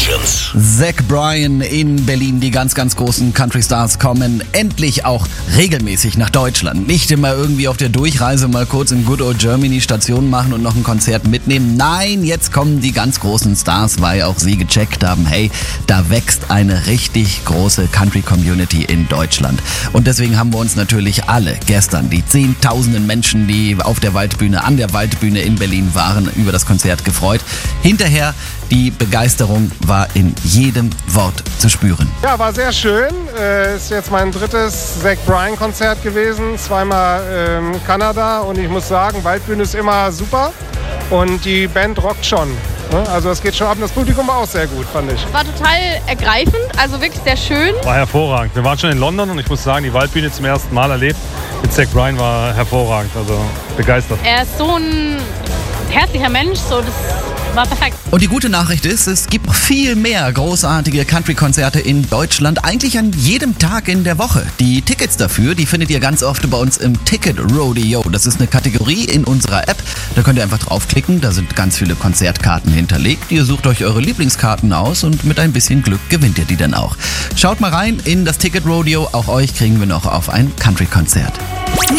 Legends. Zach Bryan in Berlin, die ganz, ganz großen Country Stars kommen endlich auch regelmäßig nach Deutschland. Nicht immer irgendwie auf der Durchreise mal kurz in Good Old Germany Station machen und noch ein Konzert mitnehmen. Nein, jetzt kommen die ganz großen Stars, weil auch sie gecheckt haben, hey, da wächst eine richtig große Country-Community in Deutschland. Und deswegen haben wir uns natürlich alle gestern, die Zehntausenden Menschen, die auf der Waldbühne, an der Waldbühne in Berlin waren, über das Konzert gefreut. Hinterher, die Begeisterung war in jedem Wort zu spüren. Ja, war sehr schön. Ist jetzt mein drittes Zach Bryan Konzert gewesen, zweimal Kanada, und ich muss sagen, Waldbühne ist immer super und die Band rockt schon. Also es geht schon ab, und das Publikum war auch sehr gut, fand ich. War total ergreifend, also wirklich sehr schön. War hervorragend. Wir waren schon in London und ich muss sagen, die Waldbühne zum ersten Mal erlebt. Mit Zach Bryan war hervorragend, also begeistert. Er ist so ein herzlicher Mensch, so das war perfekt. Und die gute Nachricht ist, es gibt noch viel mehr großartige Country-Konzerte in Deutschland, eigentlich an jedem Tag in der Woche. Die Tickets dafür, die findet ihr ganz oft bei uns im Ticket Rodeo. Das ist eine Kategorie in unserer App. Da könnt ihr einfach draufklicken, da sind ganz viele Konzertkarten hinterlegt. Ihr sucht euch eure Lieblingskarten aus und mit ein bisschen Glück gewinnt ihr die dann auch. Schaut mal rein in das Ticket Rodeo, auch euch kriegen wir noch auf ein Country-Konzert.